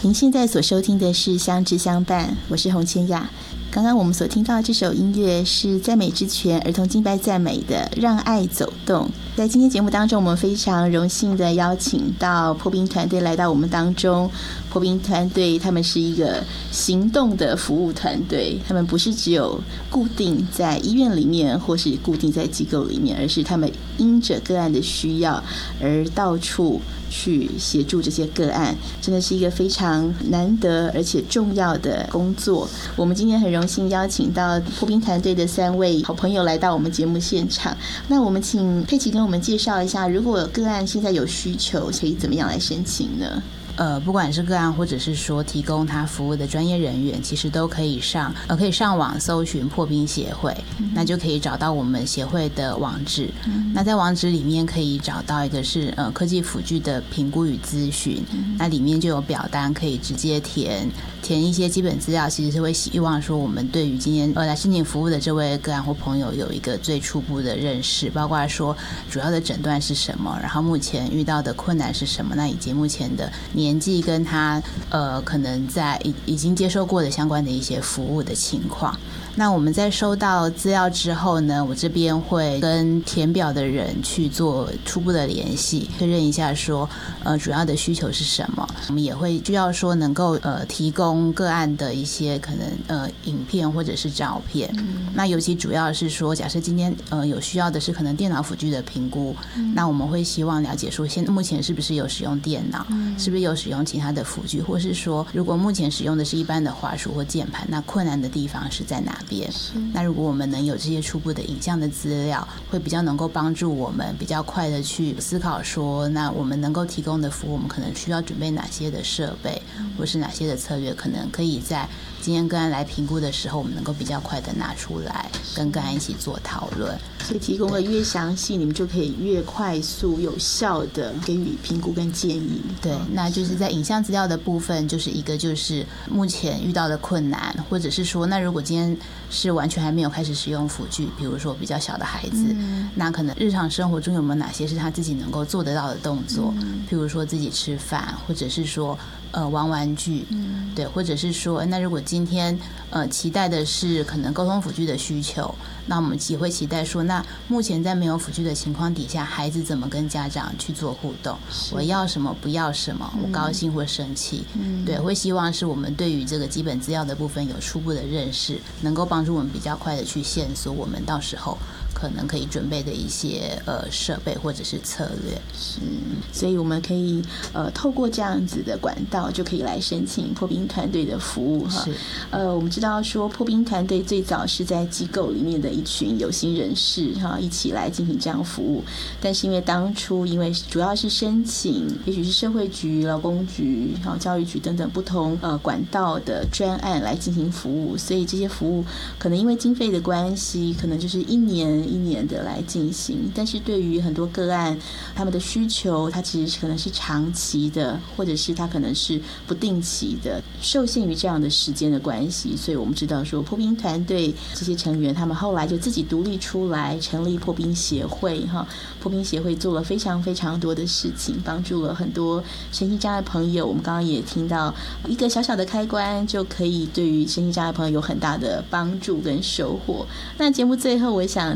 您现在所收听的是相知相伴，我是洪千雅。刚刚我们所听到这首音乐是赞美之泉儿童敬拜赞美的《让爱走动》。在今天节目当中，我们非常荣幸的邀请到破冰团队来到我们当中。破冰团队他们是一个行动的服务团队，他们不是只有固定在医院里面或是固定在机构里面，而是他们因着个案的需要而到处去协助这些个案，真的是一个非常难得而且重要的工作。我们今天很荣幸邀请到破冰团队的3位好朋友来到我们节目现场。那我们请佩琪跟我们介绍一下，如果个案现在有需求，可以怎么样来申请呢？ 不管是个案或者是说提供他服务的专业人员，其实都可以上网搜寻破冰协会，那就可以找到我们协会的网址。那在网址里面可以找到一个是科技辅具的评估与咨询，那里面就有表单可以直接填一些基本资料，其实是会希望说我们对于今天来申请服务的这位个案或朋友有一个最初步的认识，包括说主要的诊断是什么，然后目前遇到的困难是什么，那以及目前的年纪跟他可能在已经接受过的相关的一些服务的情况。那我们在收到资料之后呢，我这边会跟填表的人去做初步的联系，确认一下说主要的需求是什么。我们也会需要说能够提供个案的一些可能影片或者是照片。那尤其主要是说，假设今天有需要的是可能电脑辅具的评估，那我们会希望了解说目前是不是有使用电脑，是不是有使用其他的辅具，或是说如果目前使用的是一般的滑鼠或键盘，那困难的地方是在哪边。那如果我们能有这些初步的影像的资料，会比较能够帮助我们比较快的去思考说，那我们能够提供的服务，我们可能需要准备哪些的设备，或是哪些的策略，可能可以在今天个案来评估的时候，我们能够比较快的拿出来跟个案一起做讨论。 所以提供的越详细，你们就可以越快速有效的给予评估跟建议。 对，那就是在影像资料的部分，就是一个就是目前遇到的困难，或者是说那如果今天是完全还没有开始使用辅具，比如说比较小的孩子，那可能日常生活中有没有哪些是他自己能够做得到的动作，譬如说自己吃饭，或者是说玩玩具，对，或者是说那如果今天期待的是可能沟通辅具的需求，那我们也会期待说，那目前在没有辅具的情况底下，孩子怎么跟家长去做互动，我要什么不要什么，我高兴或生气，对，会希望是我们对于这个基本资料的部分有初步的认识，能够帮助我们比较快的去线索我们到时候可能可以准备的一些设备或者是策略。 所以我们可以透过这样子的管道就可以来申请破冰团队的服务哈。我们知道说破冰团队最早是在机构里面的一群有心人士哈一起来进行这样服务，但是因为当初因为主要是申请也许是社会局、劳工局、教育局等等不同管道的专案来进行服务，所以这些服务可能因为经费的关系，可能就是一年一年的来进行，但是对于很多个案他们的需求，它其实可能是长期的，或者是它可能是不定期的，受限于这样的时间的关系，所以我们知道说破冰团队这些成员他们后来就自己独立出来成立破冰协会哈。破冰协会做了非常非常多的事情，帮助了很多身心障碍朋友。我们刚刚也听到一个小小的开关就可以对于身心障碍朋友有很大的帮助跟收获。那节目最后我想